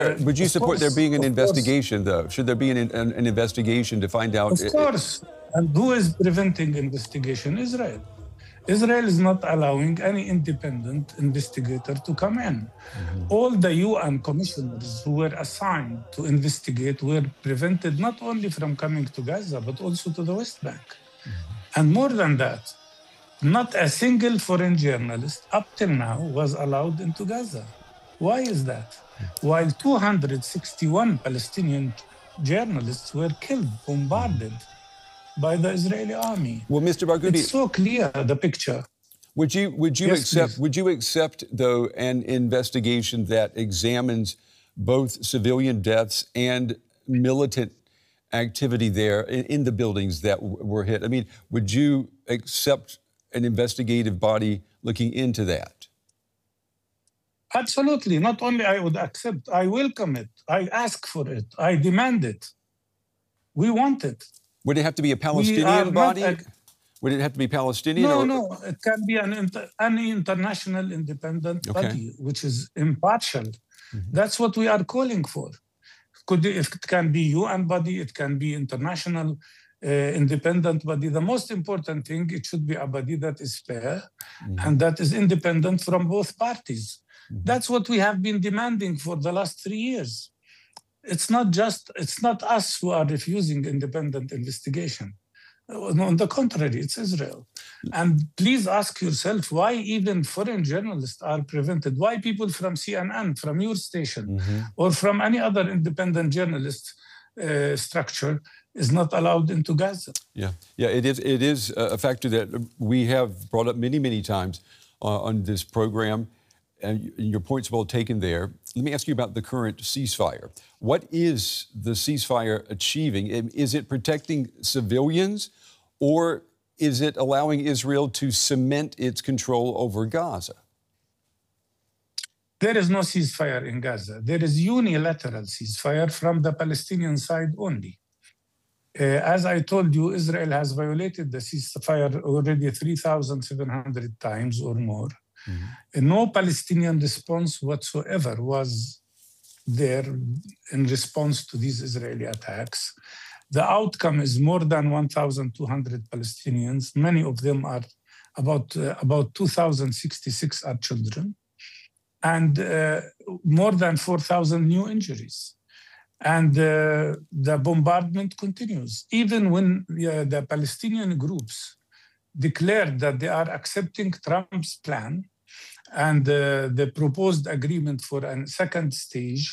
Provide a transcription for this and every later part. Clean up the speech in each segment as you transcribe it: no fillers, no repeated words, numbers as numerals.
Would you support there being an investigation, course. though? Should there be an investigation to find out? Of course. And who is preventing investigation? Israel. Israel is not allowing any independent investigator to come in. All the UN commissioners who were assigned to investigate were prevented not only from coming to Gaza, but also to the West Bank. And more than that, not a single foreign journalist up till now was allowed into Gaza. Why is that? While 261 Palestinian journalists were killed, bombarded by the Israeli army. Well, Mr. Barghouti, it's so clear, the picture. Would you accept though an investigation that examines both civilian deaths and militant activity there in the buildings that were hit? I mean, would you accept an investigative body looking into that? Absolutely. Not only I would accept, I welcome it. I ask for it. I demand it. We want it. Would it have to be a Palestinian body? Would it have to be Palestinian? No. It can be any international independent body, which is impartial. That's what we are calling for. If it can be UN body, it can be international independent body. The most important thing, it should be a body that is fair and that is independent from both parties. That's what we have been demanding for the last 3 years. It's not us who are refusing independent investigation. On the contrary, it's Israel. And please ask yourself why even foreign journalists are prevented. Why people from CNN, from your station, or from any other independent journalist structure is not allowed into Gaza? Yeah, it is a factor that we have brought up many times on this program. And your point's well taken there. Let me ask you about the current ceasefire. What is the ceasefire achieving? Is it protecting civilians, or is it allowing Israel to cement its control over Gaza? There is no ceasefire in Gaza. There is unilateral ceasefire from the Palestinian side only. As I told you, Israel has violated the ceasefire already 3,700 times or more. No Palestinian response whatsoever was there in response to these Israeli attacks. The outcome is more than 1,200 Palestinians. Many of them are about 2,066 are children, and more than 4,000 new injuries. And the bombardment continues. Even when the Palestinian groups declared that they are accepting Trump's plan and the proposed agreement for a second stage,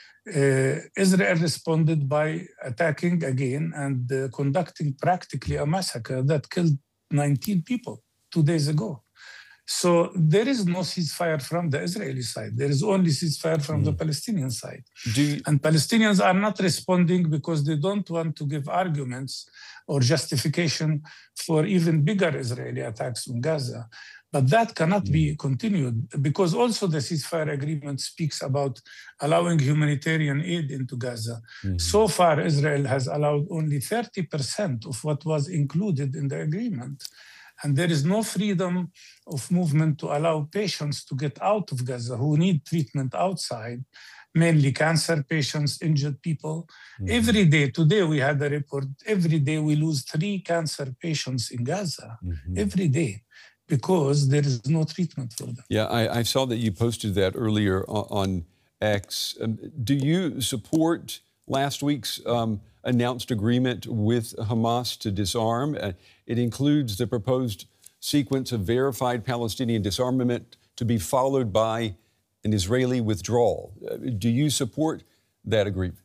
Israel responded by attacking again and conducting practically a massacre that killed 19 people 2 days ago. So there is no ceasefire from the Israeli side. There is only ceasefire from the Palestinian side. And Palestinians are not responding because they don't want to give arguments or justification for even bigger Israeli attacks on Gaza. But that cannot be continued because also the ceasefire agreement speaks about allowing humanitarian aid into Gaza. So far, Israel has allowed only 30% of what was included in the agreement. And there is no freedom of movement to allow patients to get out of Gaza who need treatment outside, mainly cancer patients, injured people. Every day, today we had a report, every day we lose 3 cancer patients in Gaza, every day, because there is no treatment for them. Yeah, I saw that you posted that earlier on X. Do you support last week's announced agreement with Hamas to disarm? It includes the proposed sequence of verified Palestinian disarmament to be followed by an Israeli withdrawal. Do you support that agreement?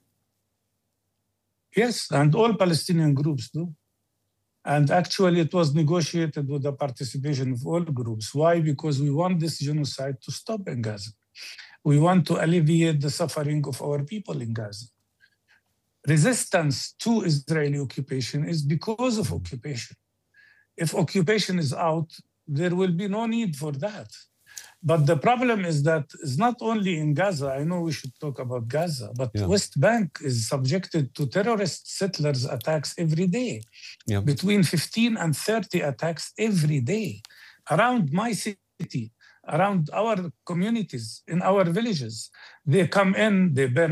Yes, and all Palestinian groups do. And actually, it was negotiated with the participation of all groups. Why? Because we want this genocide to stop in Gaza. We want to alleviate the suffering of our people in Gaza. Resistance to Israeli occupation is because of occupation. If occupation is out, there will be no need for that. But the problem is that it's not only in Gaza. I know we should talk about Gaza, but West Bank is subjected to terrorist settlers attacks every day. Between 15 and 30 attacks every day around my city, around our communities, in our villages. They come in, they burn